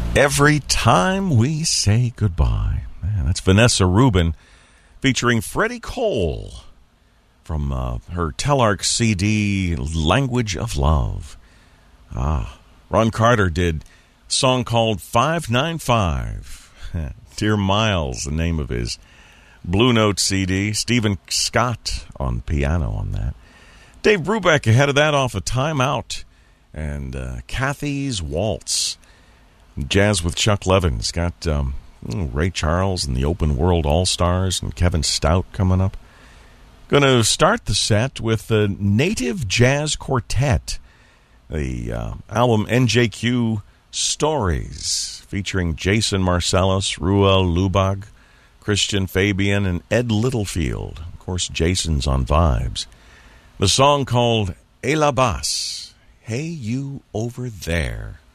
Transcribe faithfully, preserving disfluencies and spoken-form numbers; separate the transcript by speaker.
Speaker 1: Every Time We Say Goodbye. Man, that's Vanessa Rubin featuring Freddie Cole from uh, her Telarc C D, Language of Love. Ah, Ron Carter did a song called five nine five. Dear Miles, the name of his Blue Note C D. Stephen Scott on piano on that. Dave Brubeck ahead of that off of Time Out. And uh, Kathy's Waltz. Jazz with Chuck Levin's got um, Ray Charles and the Open World All-Stars and Kevin Stout coming up. Going to start the set with the Native Jazz Quartet, the uh, album N J Q Stories, featuring Jason Marcellus, Ruel Lubag, Christian Fabian, and Ed Littlefield. Of course, Jason's on Vibes. The song called Et la Basse, Hey You Over There.